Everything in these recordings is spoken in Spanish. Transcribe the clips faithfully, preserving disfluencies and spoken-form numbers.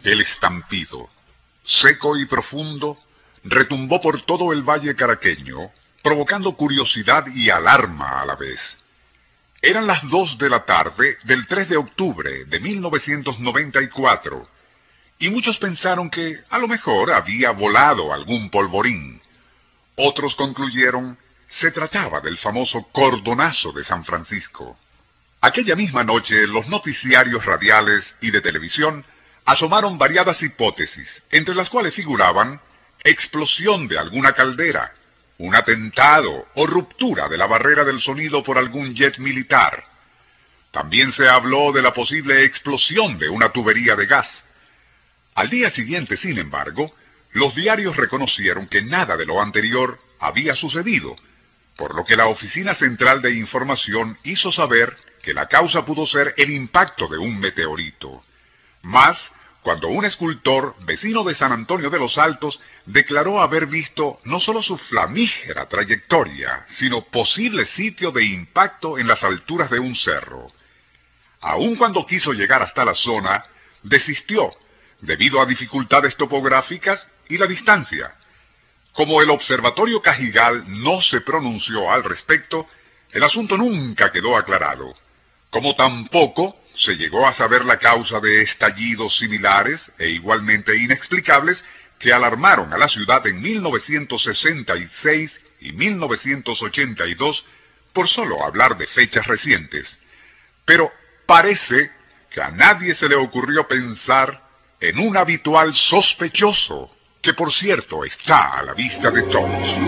El estampido, seco y profundo, retumbó por todo el valle caraqueño, provocando curiosidad y alarma a la vez. Eran las dos de la tarde del tres de octubre de mil novecientos noventa y cuatro, y muchos pensaron que a lo mejor había volado algún polvorín. Otros concluyeron se trataba del famoso cordonazo de San Francisco. Aquella misma noche los noticiarios radiales y de televisión asomaron variadas hipótesis, entre las cuales figuraban explosión de alguna caldera, un atentado o ruptura de la barrera del sonido por algún jet militar. También se habló de la posible explosión de una tubería de gas. Al día siguiente, sin embargo, los diarios reconocieron que nada de lo anterior había sucedido, por lo que la Oficina Central de Información hizo saber que la causa pudo ser el impacto de un meteorito. Más, cuando un escultor, vecino de San Antonio de los Altos, declaró haber visto no solo su flamígera trayectoria, sino posible sitio de impacto en las alturas de un cerro. Aun cuando quiso llegar hasta la zona, desistió, debido a dificultades topográficas y la distancia. Como el Observatorio Cajigal no se pronunció al respecto, el asunto nunca quedó aclarado, como tampoco se llegó a saber la causa de estallidos similares e igualmente inexplicables que alarmaron a la ciudad en mil novecientos sesenta y seis y mil novecientos ochenta y dos, por solo hablar de fechas recientes. Pero parece que a nadie se le ocurrió pensar en un habitual sospechoso, que por cierto está a la vista de todos.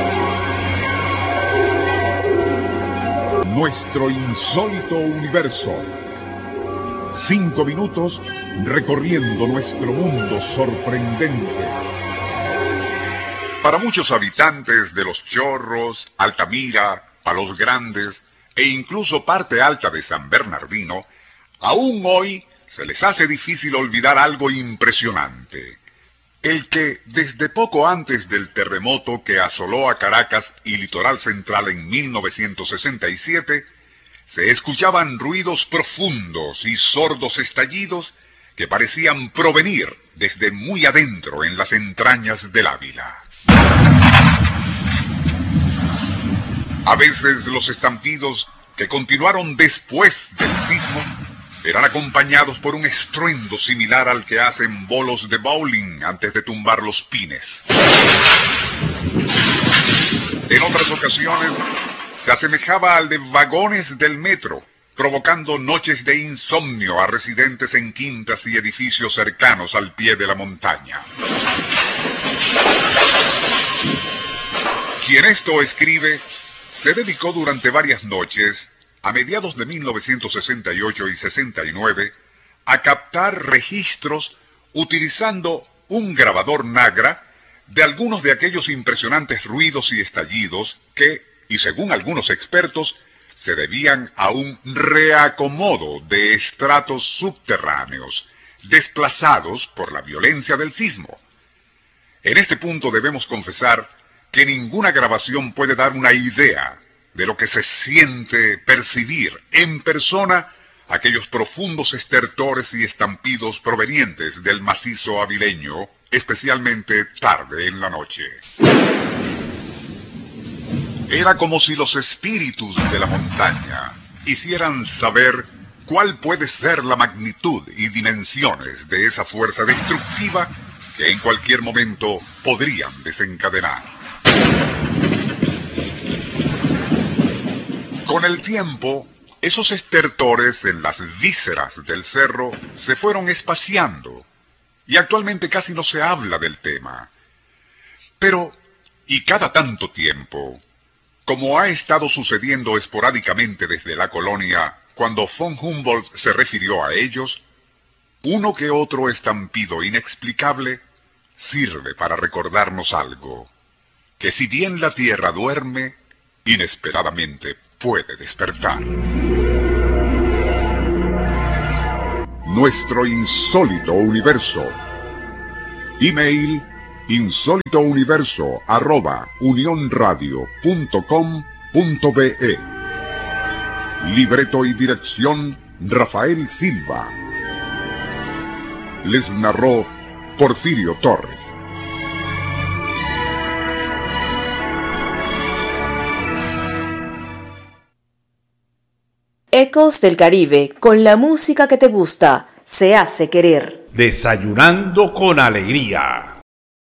Nuestro insólito universo. Cinco minutos recorriendo nuestro mundo sorprendente. Para muchos habitantes de Los Chorros, Altamira, Palos Grandes e incluso parte alta de San Bernardino, aún hoy se les hace difícil olvidar algo impresionante. El que, desde poco antes del terremoto que asoló a Caracas y Litoral Central en mil novecientos sesenta y siete, se escuchaban ruidos profundos y sordos estallidos que parecían provenir desde muy adentro en las entrañas del Ávila. A veces los estampidos que continuaron después del sismo eran acompañados por un estruendo similar al que hacen bolos de bowling antes de tumbar los pines. En otras ocasiones se asemejaba al de vagones del metro, provocando noches de insomnio a residentes en quintas y edificios cercanos al pie de la montaña. Quien esto escribe se dedicó durante varias noches, a mediados de mil novecientos sesenta y ocho y sesenta y nueve, a captar registros utilizando un grabador Nagra de algunos de aquellos impresionantes ruidos y estallidos que, y según algunos expertos, se debían a un reacomodo de estratos subterráneos, desplazados por la violencia del sismo. En este punto debemos confesar que ninguna grabación puede dar una idea de lo que se siente percibir en persona aquellos profundos estertores y estampidos provenientes del macizo avileño, especialmente tarde en la noche. Era como si los espíritus de la montaña hicieran saber cuál puede ser la magnitud y dimensiones de esa fuerza destructiva que en cualquier momento podrían desencadenar. Con el tiempo, esos estertores en las vísceras del cerro se fueron espaciando, y actualmente casi no se habla del tema. Pero, y cada tanto tiempo, como ha estado sucediendo esporádicamente desde la colonia cuando von Humboldt se refirió a ellos, uno que otro estampido inexplicable sirve para recordarnos algo, que si bien la tierra duerme, inesperadamente puede despertar. Nuestro insólito universo. Email insólitouniverso arroba unionradio punto com punto be. Libreto y dirección Rafael Silva. les narró Porfirio Torres. Ecos del Caribe, con la música que te gusta, se hace querer. Desayunando con alegría.